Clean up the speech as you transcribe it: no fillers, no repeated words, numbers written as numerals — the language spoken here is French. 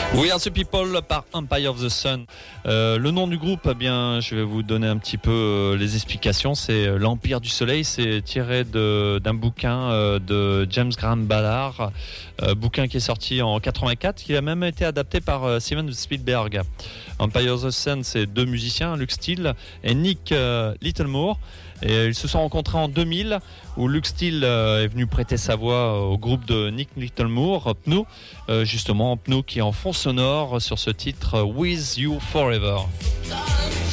We Are the People par Empire of the Sun. Le nom du groupe, eh bien, je vais vous donner un petit peu les explications. C'est l'Empire du Soleil. C'est tiré d'un bouquin de James Graham Ballard, bouquin qui est sorti en 84, qui a même été adapté par Steven Spielberg. Empire of the Sun, c'est deux musiciens, Luke Steele et Nick Littlemore. Et ils se sont rencontrés en 2000 où Luke Steele est venu prêter sa voix au groupe de Nick Littlemore, Pneu, justement Pneu qui est en fond sonore sur ce titre With You Forever.